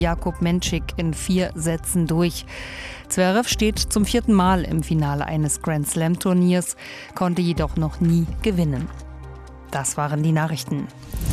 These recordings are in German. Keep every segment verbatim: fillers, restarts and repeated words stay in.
Jakub Menschik in vier Sätzen durch. Zverev steht zum vierten Mal im Finale eines Grand-Slam-Turniers, konnte jedoch noch nie gewinnen. Das waren die Nachrichten.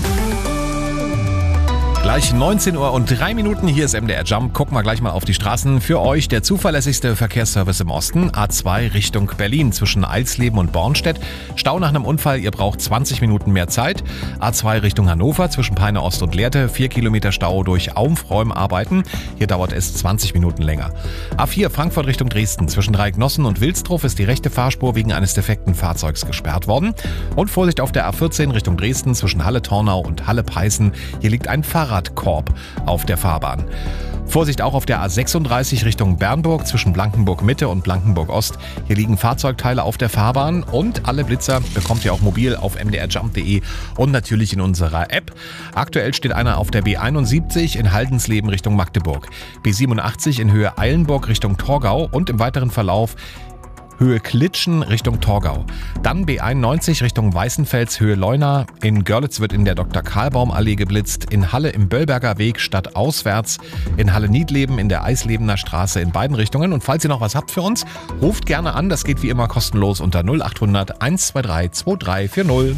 Gleich neunzehn Uhr und drei Minuten, hier ist M D R Jump. Gucken wir gleich mal auf die Straßen. Für euch der zuverlässigste Verkehrsservice im Osten. A zwei Richtung Berlin zwischen Eilsleben und Bornstedt. Stau nach einem Unfall, ihr braucht zwanzig Minuten mehr Zeit. A zwei Richtung Hannover zwischen Peine Ost und Lehrte. vier Kilometer Stau durch Aufräumarbeiten. Hier dauert es zwanzig Minuten länger. A vier Frankfurt Richtung Dresden zwischen Dreiecknossen und Wilsdruff ist die rechte Fahrspur wegen eines defekten Fahrzeugs gesperrt worden. Und Vorsicht auf der A vierzehn Richtung Dresden zwischen Halle-Tornau und Halle-Peißen. Hier liegt ein Fahrradkorb auf der Fahrbahn. Vorsicht auch auf der A sechsunddreißig Richtung Bernburg zwischen Blankenburg Mitte und Blankenburg Ost. Hier liegen Fahrzeugteile auf der Fahrbahn und alle Blitzer bekommt ihr auch mobil auf m d r jump punkt d e und natürlich in unserer App. Aktuell steht einer auf der B einundsiebzig in Haldensleben Richtung Magdeburg, B siebenundachtzig in Höhe Eilenburg Richtung Torgau und im weiteren Verlauf Höhe Klitschen Richtung Torgau. Dann B einundneunzig Richtung Weißenfels, Höhe Leuna. In Görlitz wird in der Doktor-Karlbaum-Allee geblitzt. In Halle im Böllberger Weg stadtauswärts. In Halle-Niedleben in der Eislebener Straße in beiden Richtungen. Und falls ihr noch was habt für uns, ruft gerne an. Das geht wie immer kostenlos unter null acht hundert eins zwei drei zwei drei vier null.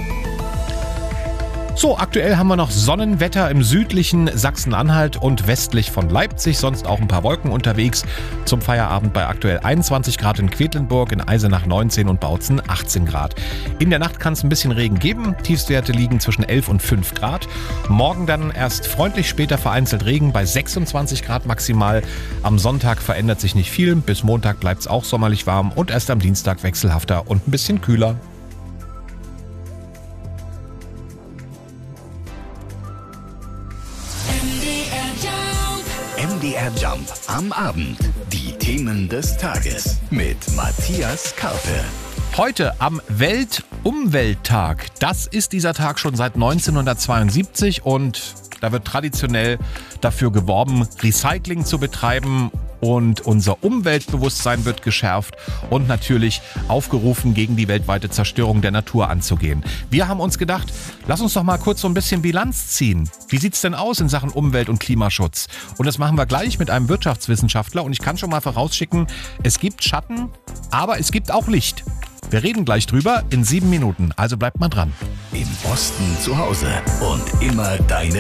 So, aktuell haben wir noch Sonnenwetter im südlichen Sachsen-Anhalt und westlich von Leipzig, sonst auch ein paar Wolken unterwegs. Zum Feierabend bei aktuell einundzwanzig Grad in Quedlinburg, in Eisenach neunzehn und Bautzen achtzehn Grad. In der Nacht kann es ein bisschen Regen geben, Tiefstwerte liegen zwischen elf und fünf Grad. Morgen dann erst freundlich, später vereinzelt Regen bei sechsundzwanzig Grad maximal. Am Sonntag verändert sich nicht viel, bis Montag bleibt es auch sommerlich warm und erst am Dienstag wechselhafter und ein bisschen kühler. M D R Jump am Abend. Die Themen des Tages mit Matthias Karpe. Heute am Weltumwelttag. Das ist dieser Tag schon seit neunzehnhundertzweiundsiebzig und da wird traditionell dafür geworben, Recycling zu betreiben und unser Umweltbewusstsein wird geschärft und natürlich aufgerufen, gegen die weltweite Zerstörung der Natur anzugehen. Wir haben uns gedacht, lass uns doch mal kurz so ein bisschen Bilanz ziehen. Wie sieht's denn aus in Sachen Umwelt- und Klimaschutz? Und das machen wir gleich mit einem Wirtschaftswissenschaftler und ich kann schon mal vorausschicken, es gibt Schatten, aber es gibt auch Licht. Wir reden gleich drüber in sieben Minuten, also bleibt mal dran. Im Osten zu Hause und immer deine